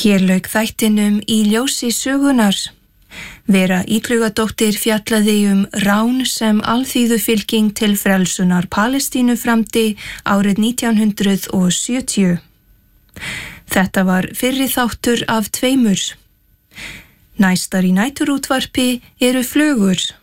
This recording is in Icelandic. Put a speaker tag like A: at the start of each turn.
A: Hér lauk þættinum Í ljósi sögunar. Vera Illugadóttir fjallaði rán sem alþýðufylking til frelsunar Palestínu framdi árið 1970. Þetta var fyrri þáttur af 2. Næstar í næturútvarpi eru Flugur.